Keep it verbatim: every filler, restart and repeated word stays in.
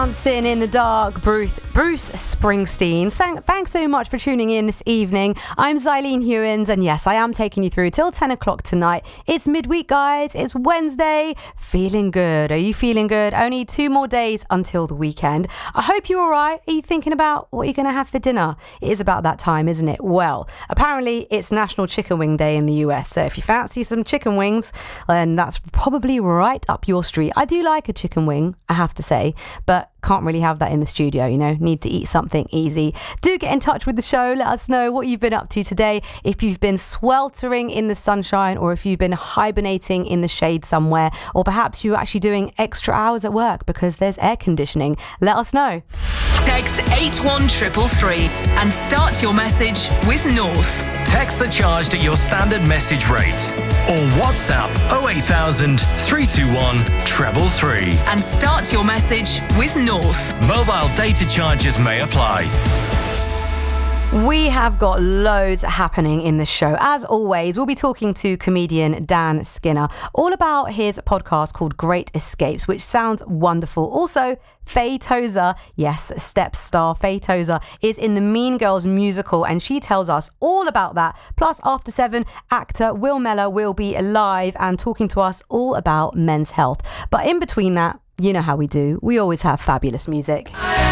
Dancing in the Dark, Bruce, Bruce Springsteen. Thanks so much for tuning in this evening. I'm Xylene Hewins, and yes, I am taking you through till ten o'clock tonight. It's midweek, guys. It's Wednesday. Feeling good. Are you feeling good? Only two more days until the weekend. I hope you're all right. Are you thinking about what you're going to have for dinner? It is about that time, isn't it? Well, apparently it's National Chicken Wing Day in the U S, so if you fancy some chicken wings, then that's probably right up your street. I do like a chicken wing, I have to say, but can't really have that in the studio, you know, need to eat something easy. Do get in touch with the show. Let us know what you've been up to today. If you've been sweltering in the sunshine, or if you've been hibernating in the shade somewhere, or perhaps you're actually doing extra hours at work because there's air conditioning. Let us know. Text eight one three three and start your message with North. Texts are charged at your standard message rate. Or WhatsApp oh eight thousand, three two one, treble three. And start your message with North. Mobile data charges may apply. We have got loads happening in the show. As always, we'll be talking to comedian Dan Skinner all about his podcast called Great Escapes, which sounds wonderful. Also, Faye Tozer, yes, Step star Faye Tozer, is in the Mean Girls musical, and she tells us all about that. Plus, after seven, actor Will Mellor will be live and talking to us all about men's health. But in between that, you know how we do. We always have fabulous music.